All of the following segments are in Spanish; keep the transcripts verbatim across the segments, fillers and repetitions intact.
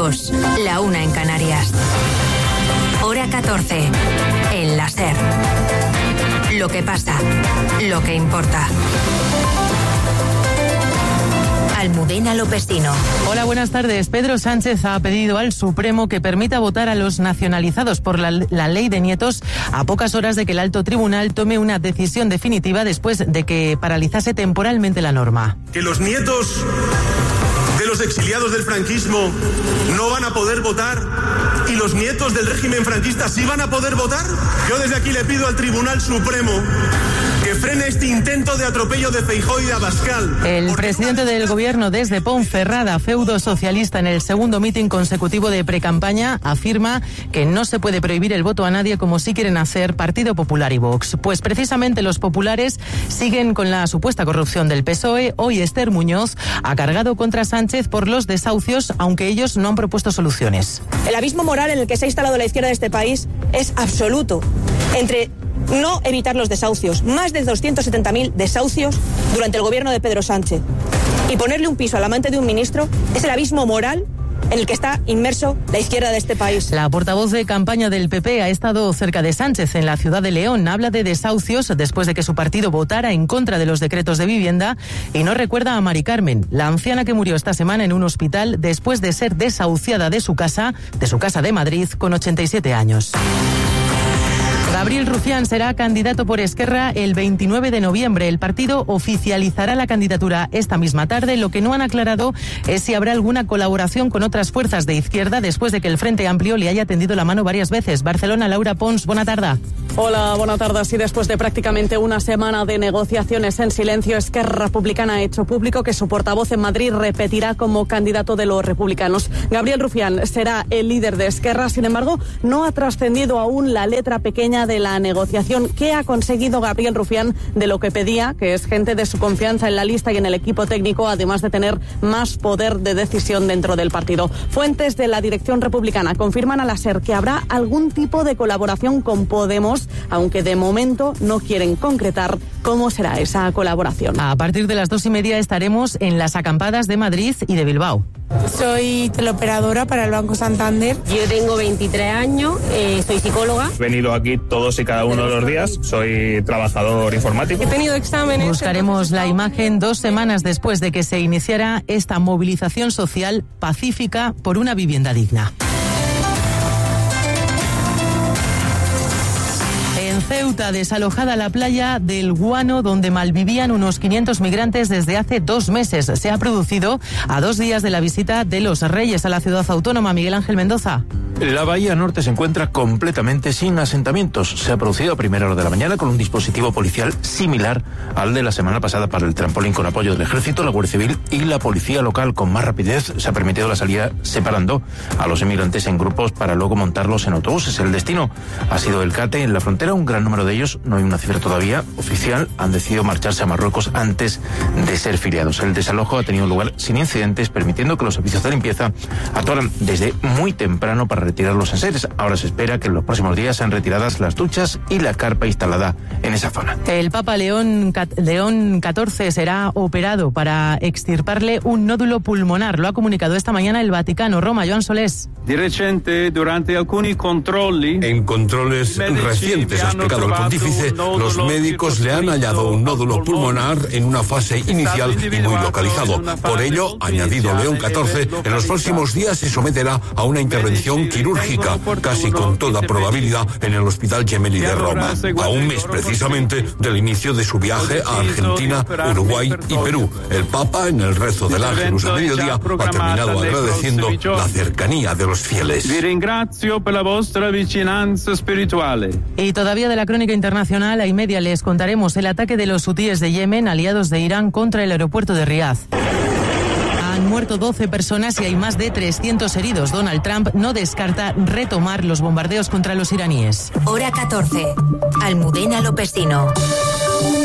dos, la una en Canarias. Hora catorce, en la SER. Lo que pasa, lo que importa. Almudena Lopestino. Hola, buenas tardes. Pedro Sánchez ha pedido al Supremo que permita votar a los nacionalizados por la, la ley de nietos a pocas horas de que el alto tribunal tome una decisión definitiva después de que paralizase temporalmente la norma. Que los nietos de los exiliados del franquismo no van a poder votar y los nietos del régimen franquista sí van a poder votar. Yo desde aquí le pido al Tribunal Supremo que frene este intento de atropello de Feijóo y de Abascal. El presidente del gobierno desde Ponferrada, feudo socialista, en el segundo mitin consecutivo de precampaña, afirma que no se puede prohibir el voto a nadie como sí quieren hacer Partido Popular y Vox. Pues precisamente los populares siguen con la supuesta corrupción del P S O E. Hoy Esther Muñoz ha cargado contra Sánchez por los desahucios, aunque ellos no han propuesto soluciones. El abismo moral en el que se ha instalado la izquierda de este país es absoluto. Entre no evitar los desahucios, más de doscientos setenta mil desahucios durante el gobierno de Pedro Sánchez, y ponerle un piso al amante de un ministro, es el abismo moral en el que está inmerso la izquierda de este país. La portavoz de campaña del P P ha estado cerca de Sánchez en la ciudad de León. Habla de desahucios después de que su partido votara en contra de los decretos de vivienda y no recuerda a Mari Carmen, la anciana que murió esta semana en un hospital después de ser desahuciada de su casa, de su casa de Madrid, con ochenta y siete años. Gabriel Rufián será candidato por Esquerra el veintinueve de noviembre. El partido oficializará la candidatura esta misma tarde. Lo que no han aclarado es si habrá alguna colaboración con otras fuerzas de izquierda después de que el Frente Amplio le haya tendido la mano varias veces. Barcelona, Laura Pons, buena tarde. Hola, buena tarde. Sí, después de prácticamente una semana de negociaciones en silencio, Esquerra Republicana ha hecho público que su portavoz en Madrid repetirá como candidato de los republicanos. Gabriel Rufián será el líder de Esquerra. Sin embargo, no ha trascendido aún la letra pequeña de la negociación. ¿Qué ha conseguido Gabriel Rufián de lo que pedía, que es gente de su confianza en la lista y en el equipo técnico, además de tener más poder de decisión dentro del partido? Fuentes de la dirección republicana confirman a la SER que habrá algún tipo de colaboración con Podemos, aunque de momento no quieren concretar cómo será esa colaboración. A partir de las dos y media estaremos en las acampadas de Madrid y de Bilbao. Soy teleoperadora para el Banco Santander. Yo tengo veintitrés años, eh, soy psicóloga. He venido aquí todos y cada uno de los días, soy trabajador informático. He tenido exámenes. Buscaremos la imagen dos semanas después de que se iniciara esta movilización social pacífica por una vivienda digna. En Ceuta, desalojada la playa del Guano, donde malvivían unos quinientos migrantes desde hace dos meses. Se ha producido a dos días de la visita de los Reyes a la ciudad autónoma. Miguel Ángel Mendoza. La bahía norte se encuentra completamente sin asentamientos. Se ha producido a primera hora de la mañana con un dispositivo policial similar al de la semana pasada para el trampolín, con apoyo del Ejército, la Guardia Civil y la Policía Local. Con más rapidez se ha permitido la salida separando a los inmigrantes en grupos para luego montarlos en autobuses. El destino ha sido el Cate, en la frontera. Un gran número de ellos, no hay una cifra todavía oficial, han decidido marcharse a Marruecos antes de ser filiados. El desalojo ha tenido lugar sin incidentes, permitiendo que los servicios de limpieza actuaran desde muy temprano para retirar los enseres. Ahora se espera que en los próximos días sean retiradas las duchas y la carpa instalada en esa zona. El Papa León, León catorce será operado para extirparle un nódulo pulmonar. Lo ha comunicado esta mañana el Vaticano. Roma, Joan Solés. Di recente, durante alcuni controlli, en controles recientes, ha explicado el pontífice, los médicos le han hallado un nódulo pulmonar en una fase inicial y muy localizado. Por ello, añadido León catorce, en los próximos días se someterá a una intervención quirúrgica, casi con toda probabilidad en el Hospital Gemelli de Roma, a un mes precisamente del inicio de su viaje a Argentina, Uruguay y Perú. El Papa, en el rezo del Ángelus a mediodía, ha terminado agradeciendo la cercanía de los fieles. Vi ringrazio per la vostra vicinanza spirituale. Y todavía de la crónica internacional, a y media les contaremos el ataque de los hutíes de Yemen, aliados de Irán, contra el aeropuerto de Riad. Han muerto doce personas y hay más de trescientos heridos. Donald Trump no descarta retomar los bombardeos contra los iraníes. Hora catorce. Almudena Lopestino.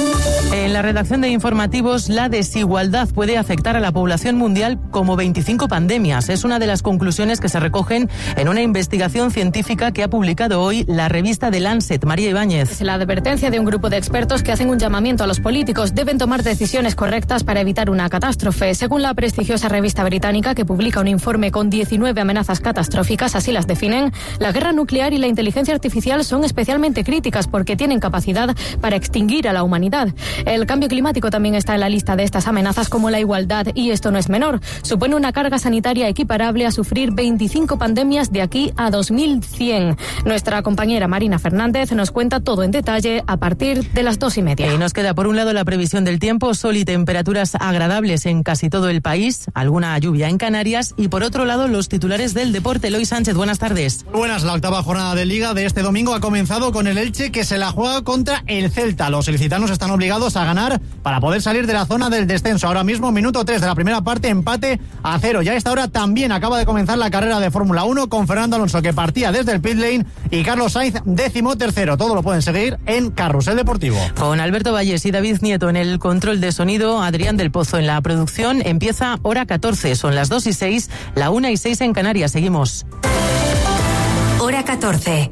En la redacción de informativos, la desigualdad puede afectar a la población mundial como veinticinco pandemias. Es una de las conclusiones que se recogen en una investigación científica que ha publicado hoy la revista The Lancet. María Ibáñez. Es la advertencia de un grupo de expertos que hacen un llamamiento a los políticos. Deben tomar decisiones correctas para evitar una catástrofe. Según la prestigiosa revista británica, que publica un informe con diecinueve amenazas catastróficas, así las definen, la guerra nuclear y la inteligencia artificial son especialmente críticas porque tienen capacidad para extinguir a la humanidad. El cambio climático también está en la lista de estas amenazas, como la igualdad, y esto no es menor. Supone una carga sanitaria equiparable a sufrir veinticinco pandemias de aquí a dos mil cien. Nuestra compañera Marina Fernández nos cuenta todo en detalle a partir de las dos y media. Y nos queda por un lado la previsión del tiempo, sol y temperaturas agradables en casi todo el país, alguna lluvia en Canarias, y por otro lado los titulares del deporte. Eloy Sánchez, buenas tardes. Buenas, la octava jornada de Liga de este domingo ha comenzado con el Elche, que se la juega contra el Celta. Los ilicitanos están obligados a ganar para poder salir de la zona del descenso. Ahora mismo, minuto tres de la primera parte, empate a cero. Ya a esta hora también acaba de comenzar la carrera de Fórmula uno con Fernando Alonso, que partía desde el pit lane, y Carlos Sainz, décimo tercero. Todo lo pueden seguir en Carrusel Deportivo. Con Alberto Valles y David Nieto en el control de sonido, Adrián del Pozo en la producción. Empieza hora catorce, son las dos y seis, la una y seis en Canarias. Seguimos. Hora catorce.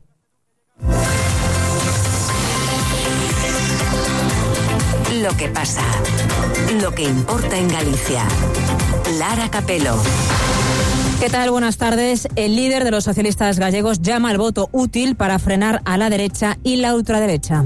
Lo que pasa, lo que importa en Galicia. Lara Capelo. ¿Qué tal? Buenas tardes. El líder de los socialistas gallegos llama al voto útil para frenar a la derecha y la ultraderecha.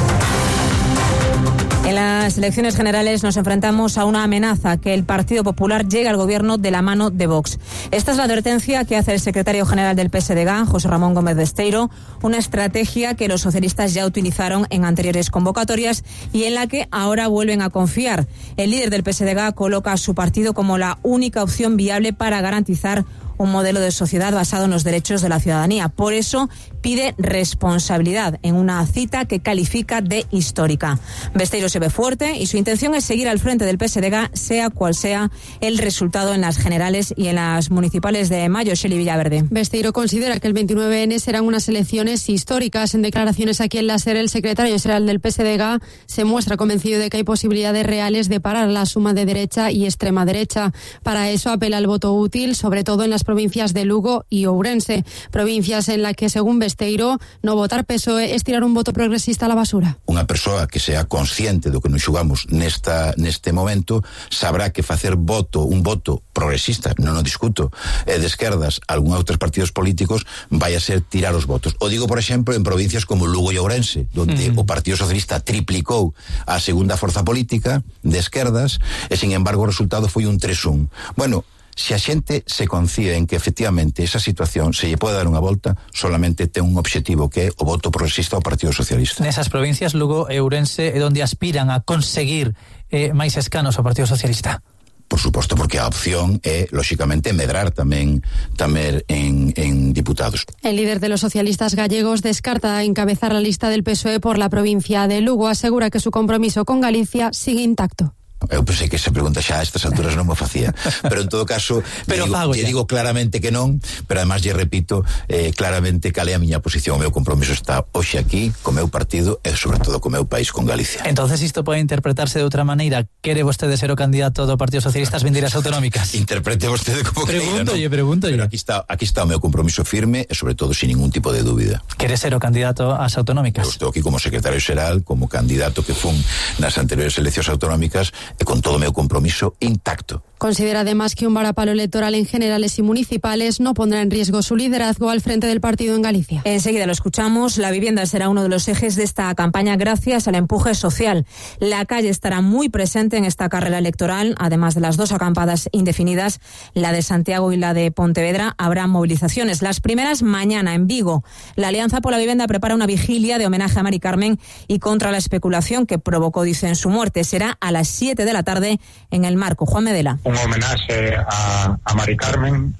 En las elecciones generales nos enfrentamos a una amenaza: que el Partido Popular llegue al gobierno de la mano de Vox. Esta es la advertencia que hace el secretario general del P S D G, José Ramón Gómez Besteiro, una estrategia que los socialistas ya utilizaron en anteriores convocatorias y en la que ahora vuelven a confiar. El líder del P S D G coloca a su partido como la única opción viable para garantizar un modelo de sociedad basado en los derechos de la ciudadanía. Por eso pide responsabilidad en una cita que califica de histórica. Besteiro se ve fuerte y su intención es seguir al frente del P S D G, sea cual sea el resultado en las generales y en las municipales de mayo. Shelley Villaverde. Besteiro considera que el veintinueve ene serán unas elecciones históricas. En declaraciones aquí en la SER, el secretario general del P S D G se muestra convencido de que hay posibilidades reales de parar la suma de derecha y extrema derecha. Para eso apela al voto útil, sobre todo en las provincias de Lugo y Ourense, provincias en las que, según Besteiro, no votar P S O E es tirar un voto progresista a la basura. Unha persoa que sea consciente do que nos xugamos nesta neste momento sabrá que facer voto, un voto progresista, non o discuto, e de esquerdas, algún outros partidos políticos, vai a ser tirar os votos. O digo, por exemplo, en provincias como Lugo e Ourense, donde mm. o Partido Socialista triplicou a segunda forza política de esquerdas, e, sin embargo, o resultado foi un tres un. Bueno, se a xente se confía en que efectivamente esa situación se lle pode dar unha volta, solamente ten un obxectivo, que é o voto progresista ao Partido Socialista. Nesas provincias, Lugo e Ourense, é onde aspiran a conseguir eh, máis escanos ao Partido Socialista. Por suposto, porque a opción é, lóxicamente, medrar tamén tamén en, en diputados. El líder de los socialistas gallegos descarta encabezar la lista del P S O E por la provincia de Lugo. Asegura que su compromiso con Galicia sigue intacto. Eu pensei que esa pregunta xa a estas alturas non me facía, pero en todo caso pero digo, lle digo claramente que non, pero además lle repito eh, claramente cal é a miña posición. O meu compromiso está hoxe aquí co meu partido e sobre todo co meu país, con Galicia. Entonces isto pode interpretarse de outra maneira. Quere vostede ser o candidato do Partido Socialista ás vindeiras autonómicas? Interprete vostede como queira, Pregúntolle, ¿no? pregúntolle. Pero aquí está, aquí está o meu compromiso firme e sobre todo sin ningún tipo de dúbida. Quere ser o candidato ás autonómicas? Eu estou aquí como secretario xeral, como candidato que fun nas anteriores eleccións autonómicas e con todo o meu compromiso intacto. Considera además que un varapalo electoral en generales y municipales no pondrá en riesgo su liderazgo al frente del partido en Galicia. Enseguida lo escuchamos. La vivienda será uno de los ejes de esta campaña gracias al empuje social. La calle estará muy presente en esta carrera electoral. Además de las dos acampadas indefinidas, la de Santiago y la de Pontevedra, habrá movilizaciones. Las primeras mañana en Vigo. La Alianza por la Vivienda prepara una vigilia de homenaje a Mari Carmen y contra la especulación que provocó, dicen, su muerte. Será a las siete de la tarde en el Marco. Juan Medela. Un homenaxe a, a Mari Carmen,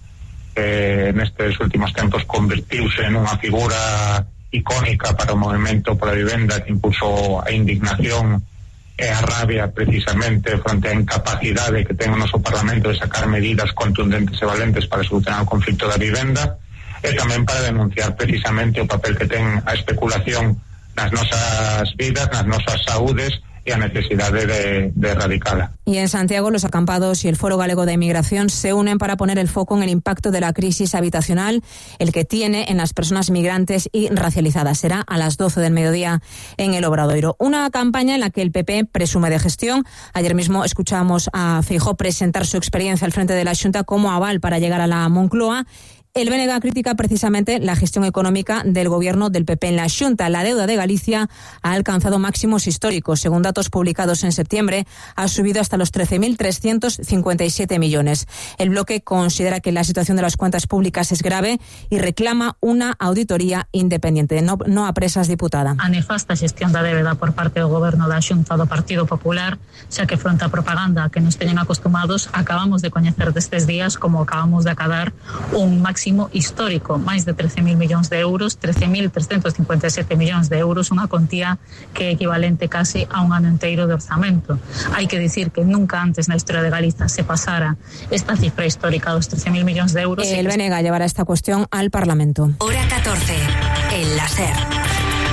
que nestes últimos tempos convertiuse nunha figura icónica para o movimento pola vivenda, que impuso a indignación e a rabia precisamente fronte á incapacidade que ten o noso Parlamento de sacar medidas contundentes e valentes para solucionar o conflito da vivenda, e tamén para denunciar precisamente o papel que ten a especulación nas nosas vidas, nas nosas saúdes, e a necesidade de, de erradicala. Y en Santiago, los acampados y el Foro Galego de Inmigración se unen para poner el foco en el impacto de la crisis habitacional, el que tiene en las personas migrantes y racializadas. Será a las doce del mediodía en el Obradoiro. Una campaña en la que el P P presume de gestión. Ayer mismo escuchamos a Feijóo presentar su experiencia al frente de la Xunta como aval para llegar a la Moncloa. El B N G critica precisamente la gestión económica del gobierno del P P en la Xunta. La deuda de Galicia ha alcanzado máximos históricos. Según datos publicados en septiembre, ha subido hasta los trece mil trescientos cincuenta y siete millones. El bloque considera que la situación de las cuentas públicas es grave y reclama una auditoría independiente. No, no apresas, diputada. A nefasta xestión da débeda por parte do goberno da Xunta do Partido Popular, xa que fronte a propaganda que nos teñen acostumados, acabamos de coñecer destes días como acabamos de acadar un máximo histórico, máis de trece mil millóns de euros, trece mil trescentos cincuenta e sete millóns de euros, unha contía que é equivalente casi a un ano inteiro de orzamento. Hai que dicir que nunca antes na historia de Galiza se pasara esta cifra histórica dos trece mil millóns de euros. El B N G llevará esta cuestión al Parlamento. Hora catorce, en la SER.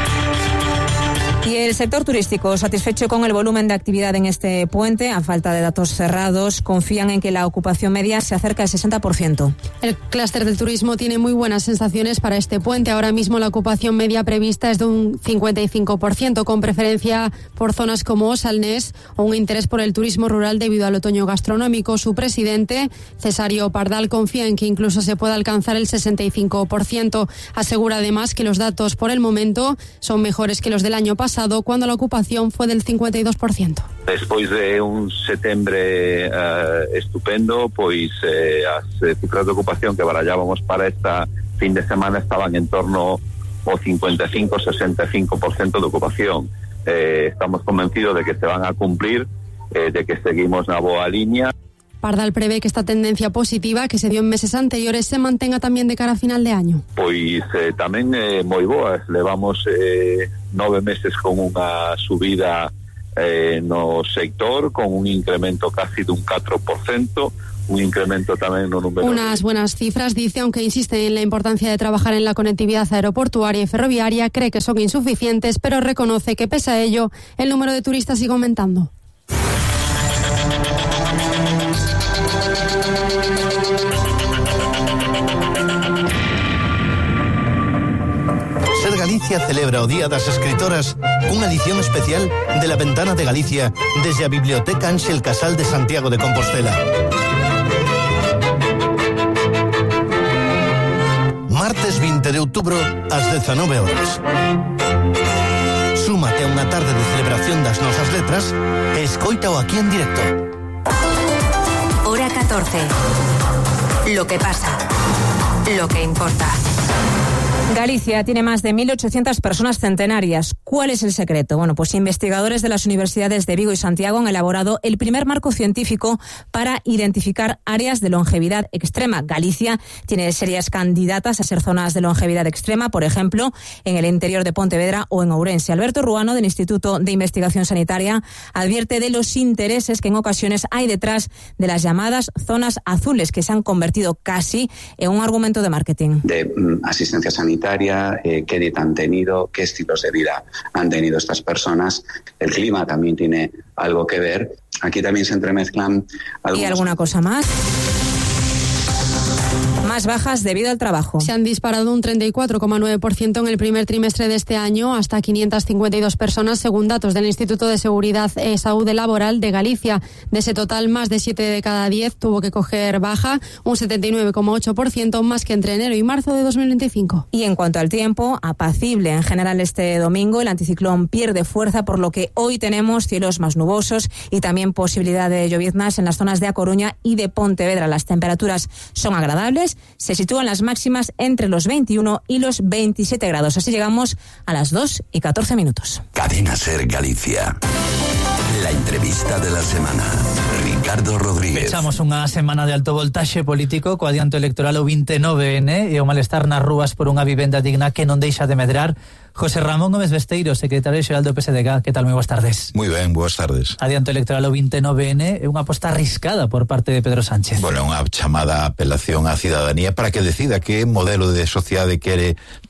Y el sector turístico, satisfecho con el volumen de actividad en este puente, a falta de datos cerrados, confían en que la ocupación media se acerca al sesenta por ciento. El clúster del turismo tiene muy buenas sensaciones para este puente. Ahora mismo la ocupación media prevista es de un cincuenta y cinco por ciento, con preferencia por zonas como Osalnés o un interés por el turismo rural debido al otoño gastronómico. Su presidente, Cesario Pardal, confía en que incluso se pueda alcanzar el sesenta y cinco por ciento. Asegura además que los datos por el momento son mejores que los del año pasado, cuando la ocupación fue del cincuenta y dos por ciento. Despois de un setembro uh, estupendo, pois eh, as cifras de ocupación que barallábamos para esta fin de semana estaban en torno ao cincuenta y cinco a sesenta y cinco por ciento de ocupación. Eh, estamos convencidos de que se van a cumplir, eh, de que seguimos na boa línea. Pardal prevé que esta tendencia positiva que se dio en meses anteriores se mantenga también de cara a final de año. Pois eh, tamén eh, moi boas. Levamos eh, nove meses con unha subida eh, no sector, con un incremento casi dun catro por ciento, un incremento tamén no número... Unas buenas cifras, dice, aunque insiste en la importancia de trabajar en la conectividad aeroportuaria y ferroviaria, cree que son insuficientes, pero reconoce que pese a ello, el número de turistas sigue aumentando. Ser Galicia celebra o Día das Escritoras cunha edición especial de La Ventana de Galicia desde a Biblioteca Ángel Casal de Santiago de Compostela. Martes vinte de outubro ás dezanove horas. Súmate a unha tarde de celebración das nosas letras e escoítao aquí en directo. Hora catorce. Lo que pasa. Lo que importa. Galicia tiene más de mil ochocientas personas centenarias. ¿Cuál es el secreto? Bueno, pues investigadores de las universidades de Vigo y Santiago han elaborado el primer marco científico para identificar áreas de longevidad extrema. Galicia tiene serias candidatas a ser zonas de longevidad extrema, por ejemplo, en el interior de Pontevedra o en Ourense. Alberto Ruano, del Instituto de Investigación Sanitaria, advierte de los intereses que en ocasiones hay detrás de las llamadas zonas azules, que se han convertido casi en un argumento de marketing. De um, asistencia sanitaria. Eh, qué dieta han tenido, qué estilos de vida han tenido estas personas. El clima también tiene algo que ver. Aquí también se entremezclan algunos... ¿Y alguna cosa más? Más bajas debido al trabajo. Se han disparado un treinta y cuatro coma nueve por ciento en el primer trimestre de este año, hasta quinientas cincuenta y dos personas, según datos del Instituto de Seguridad y Salud Laboral de Galicia. De ese total, más de siete de cada diez tuvo que coger baja, un setenta y nueve coma ocho por ciento más que entre enero y marzo de dos mil veinticinco. Y en cuanto al tiempo, apacible en general este domingo. El anticiclón pierde fuerza, por lo que hoy tenemos cielos más nubosos y también posibilidad de lloviznas en las zonas de A Coruña y de Pontevedra. Las temperaturas son agradables. Se sitúan las máximas entre los veintiuno y los veintisiete grados. Así llegamos a las dos y catorce minutos. Cadena Ser Galicia. La entrevista de la semana. Ricardo Rodríguez. Echamos unha semana de alto voltaxe político co adianto electoral o veintinueve ene e o malestar nas rúas por unha vivenda digna que non deixa de medrar. José Ramón Gómez Besteiro, secretario xeral do P S D G. Que tal? Moi boas tardes. Moi ben, boas tardes. Adianto electoral o veintinueve ene é unha aposta arriscada por parte de Pedro Sánchez. Bueno, unha chamada apelación á cidadanía para que decida que modelo de sociedade quere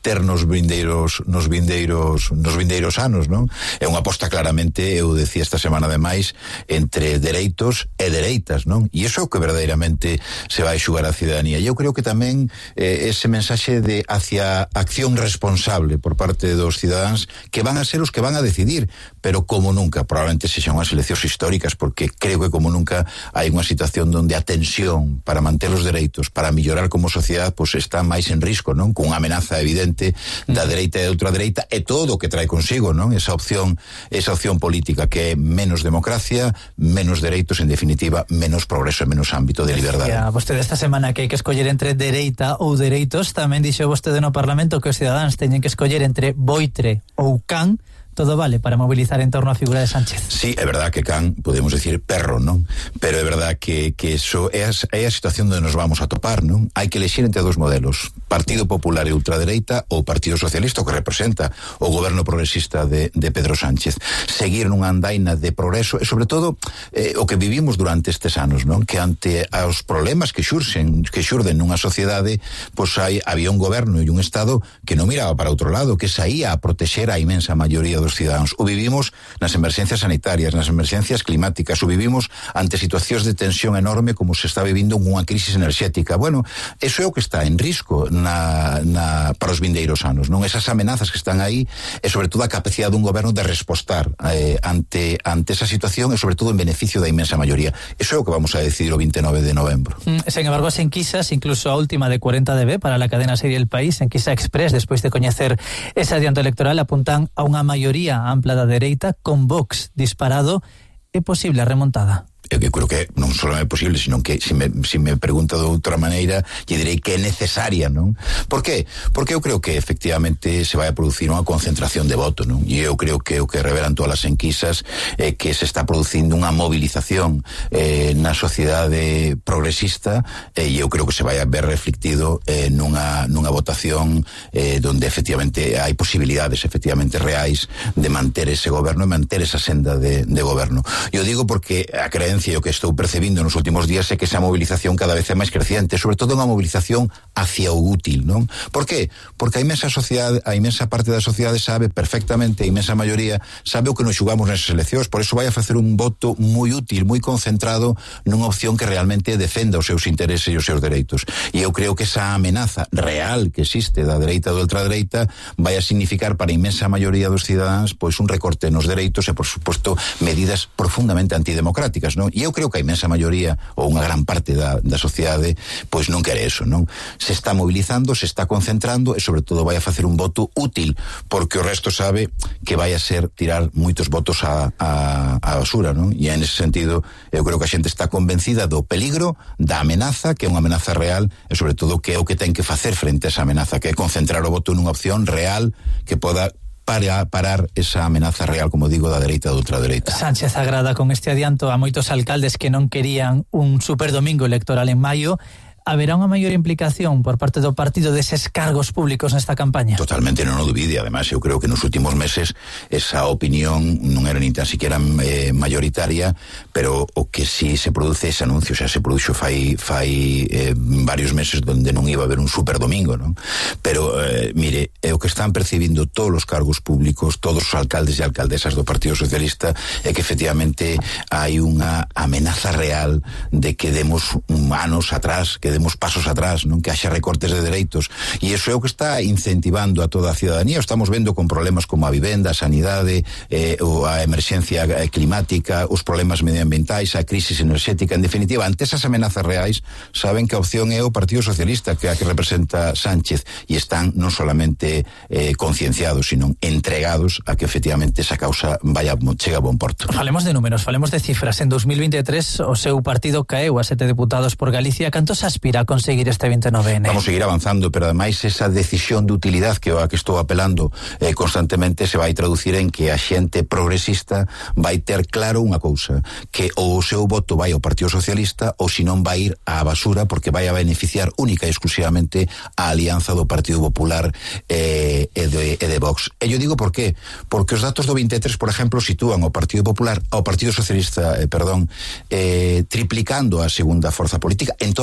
ter nos vindeiros nos vindeiros nos vindeiros anos, non? É unha aposta claramente, eu decía esta semana ademais, entre dereitos e dereitas, non? E iso é o que verdadeiramente se vai xugar a cidadanía. E eu creo que tamén eh, ese mensaxe de hacia acción responsable por parte dos cidadáns que van a ser os que van a decidir, pero como nunca, probablemente sexan unhas eleccións históricas, porque creo que como nunca hai unha situación onde a tensión para manter os dereitos, para mellorar como sociedade, pois está máis en risco, non? Con unha amenaza evidente da dereita e da ultradereita e todo o que trae consigo, non? Esa opción, esa opción política que é menos democracia, menos dereitos, en definitiva, menos progreso e menos ámbito de liberdade. Ya, vostede esta semana que hai que escoller entre dereita ou dereitos, tamén dixo vostede no Parlamento que os cidadáns teñen que escoller entre boitre ou can. Todo vale para movilizar en torno á figura de Sánchez. Sí, é verdad que can, podemos decir perro, non? Pero é verdad que, que eso é a, é a situación onde nos vamos a topar, non? Hai que elegir entre dos modelos, Partido Popular e ultradereita ou Partido Socialista, o que representa o goberno progresista de, de Pedro Sánchez. Seguir nunha andaina de progreso e, sobre todo, eh, o que vivimos durante estes anos, non? Que ante aos problemas que xurxen, que xurden nunha sociedade, pois hai, había un goberno e un Estado que non miraba para outro lado, que saía a protexer a imensa maioría dos cidadáns. O vivimos nas emerxencias sanitarias, nas emerxencias climáticas, o vivimos ante situacións de tensión enorme como se está vivindo unha crisis enerxética. Bueno, eso é o que está en risco na, na, para os vindeiros anos, non? Esas amenazas que están aí e sobre todo a capacidade dun goberno de respostar eh, ante, ante esa situación e sobre todo en beneficio da inmensa maioría. Eso é o que vamos a decidir o vinte e nove de novembro. Mm, sen embargo, as enquisas, incluso a última de cuarenta D B para la cadena serie El País, enquisa Express, despois de coñecer ese adianto electoral, apuntan a unha maioría ampla da dereita con Vox disparado. É posible a remontada? Eu que creo que non só é posible, sino que se me, se me pregunta de outra maneira, lle direi que é necesaria, non? Por qué? Porque eu creo que efectivamente se vai a producir unha concentración de voto, non? E eu creo que o que revelan todas as enquisas é que se está producindo unha movilización eh, na sociedade progresista e eu creo que se vai a ver reflectido eh, nunha, nunha votación eh, donde efectivamente hai posibilidades efectivamente reais de manter ese goberno e manter esa senda de, de goberno. Eu digo porque a creencia e o que estou percebindo nos últimos días é que esa movilización cada vez é máis creciente, sobre todo unha movilización hacia o útil, non? Por qué? Porque a imensa sociedade, a imensa parte da sociedade sabe perfectamente, a imensa maioría sabe o que nos xugamos nesas eleccións, por eso vai a facer un voto moi útil, moi concentrado nunha opción que realmente defenda os seus intereses e os seus dereitos. E eu creo que esa amenaza real que existe da dereita e da ultradereita vai a significar para a imensa maioría dos cidadáns pois un recorte nos dereitos e, por suposto, medidas profundamente antidemocráticas, non? E eu creo que a imensa maioría ou unha gran parte da, da sociedade pois non quere eso, non? Se está mobilizando, se está concentrando e sobre todo vai a facer un voto útil, porque o resto sabe que vai a ser tirar moitos votos a, a, a basura, non? E en ese sentido eu creo que a xente está convencida do peligro, da amenaza, que é unha amenaza real e sobre todo que é o que ten que facer frente a esa amenaza, que é concentrar o voto nunha opción real que poda para parar esa amenaza real, como digo, da dereita e da ultradereita. Sánchez agrada con este adianto a moitos alcaldes que non querían un superdomingo electoral en maio. Haberá unha maior implicación por parte do partido deses cargos públicos nesta campaña? Totalmente, non o dubide. Además, eu creo que nos últimos meses esa opinión non era ni tan siquiera eh, mayoritaria, pero o que sí se produce ese anuncio, xa se produxo fai, fai eh, varios meses donde non iba a haber un superdomingo, non? Pero, eh, mire, é o que están percibindo todos os cargos públicos, todos os alcaldes e alcaldesas do Partido Socialista, é que efectivamente hai unha amenaza real de que demos anos atrás, que demos pasos atrás, non, que haxa recortes de dereitos, e iso é o que está incentivando a toda a cidadanía. O estamos vendo con problemas como a vivenda, a sanidade, eh, ou a emerxencia climática, os problemas medioambientais, a crisis enerxética. En definitiva, ante esas amenazas reais, saben que a opción é o Partido Socialista, que é a que representa Sánchez, e están non solamente eh, concienciados, sino entregados a que efectivamente esa causa vaya, chega a bon porto. Falemos de números, falemos de cifras. En dos mil veintitrés o seu partido caeu a sete deputados por Galicia. Cantos aspira a conseguir este vinte e nove ene? Vamos a seguir avanzando, pero ademais esa decisión de utilidade que a que estou apelando eh, constantemente se vai traducir en que a xente progresista vai ter claro unha cousa, que ou o seu voto vai ao Partido Socialista ou se non vai ir á basura, porque vai a beneficiar única e exclusivamente a alianza do Partido Popular eh, e, de, e de Vox. E yo digo por qué? Porque os datos do vinte e tres, por exemplo, sitúan ao Partido Popular, ao Partido Socialista, eh, perdón, eh, triplicando a segunda forza política en todas as provincias.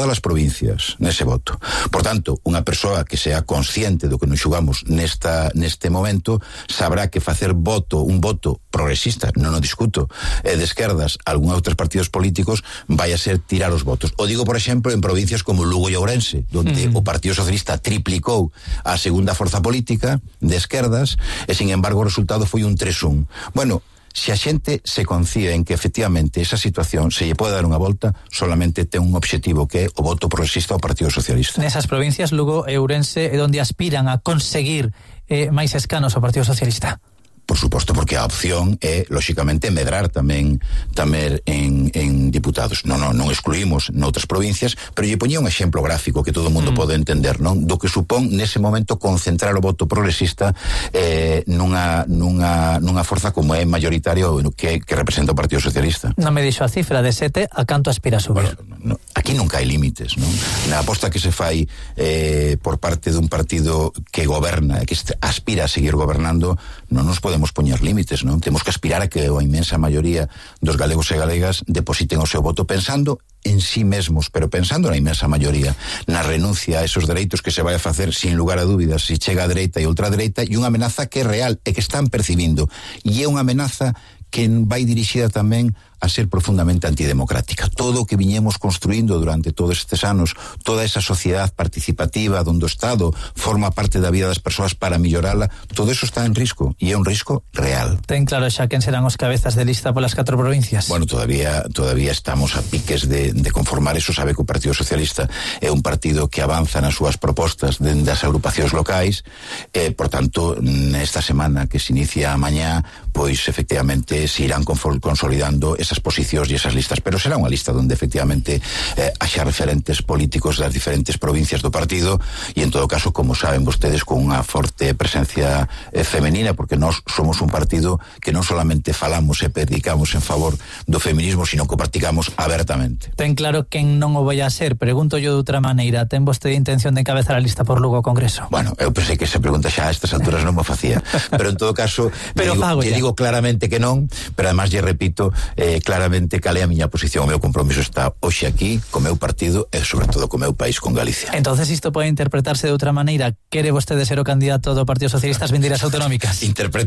provincias nese voto. Por tanto, unha persoa que sea consciente do que nos xugamos nesta neste momento sabrá que facer voto, un voto progresista, non o discuto, e de esquerdas algún outros partidos políticos vai a ser tirar os votos. O digo, por exemplo, en provincias como Lugo e Ourense, donde mm. o Partido Socialista triplicou a segunda forza política de esquerdas e, sin embargo, o resultado foi un tres un. Bueno, se a xente se confía en que efectivamente esa situación se lle pode dar unha volta, solamente ten un obxectivo que é o voto progresista ao Partido Socialista. Nesas provincias, Lugo e Ourense, é onde aspiran a conseguir eh, máis escanos ao Partido Socialista. Por suposto, porque a opción é, lóxicamente, medrar tamén tamén en, en diputados. Non, non, non excluímos noutras provincias, pero lle poñía un exemplo gráfico que todo o mundo mm. pode entender, non? Do que supón nese momento concentrar o voto progresista eh, nunha, nunha, nunha forza como é mayoritario que, que representa o Partido Socialista. Non me dixo a cifra de sete, a canto aspira a subir? Bueno, no, aquí nunca hai límites, non? Na aposta que se fai eh, por parte dun partido que goberna, que aspira a seguir gobernando, non nos podemos poñer límites, non? Temos que aspirar a que a inmensa maioría dos galegos e galegas depositen o seu voto pensando en sí mesmos, pero pensando na inmensa maioría, na renuncia a esos dereitos que se vai a facer sin lugar a dúbidas se chega a dereita e ultradereita, e unha amenaza que é real e que están percibindo, e é unha amenaza que vai dirixida tamén a ser profundamente antidemocrática. Todo o que viñemos construindo durante todos estes anos, toda esa sociedade participativa onde o Estado forma parte da vida das persoas para millorala, todo eso está en risco, e é un risco real. Ten claro xa quen serán os cabezas de lista polas catro provincias? Bueno, todavía todavía estamos a piques de, de conformar eso. Sabe que o Partido Socialista é un partido que avanza nas súas propostas dende as agrupacións locais, e, por tanto, nesta semana que se inicia mañá, pois, efectivamente, se irán consolidando esas posicións e esas listas, pero será unha lista onde efectivamente eh, haxa referentes políticos das diferentes provincias do partido, e en todo caso, como saben vostedes, con unha forte presencia eh, femenina, porque nós somos un partido que non solamente falamos e predicamos en favor do feminismo, sino que o practicamos abertamente. Ten claro quen non o vai a ser. Pregunto yo de outra maneira, ten vostede intención de encabezar a lista por Lugo ao Congreso? Bueno, eu pensei que esa pregunta xa a estas alturas non me facía, pero en todo caso pero lle digo, digo claramente que non, pero además lle repito eh, claramente cal é a miña posición. O meu compromiso está hoxe aquí co meu partido e sobre todo co meu país, con Galicia. Entonces isto pode interpretarse de outra maneira. Quere vostede ser o candidato do Partido Socialista ás vindeiras autonómicas? Interpreta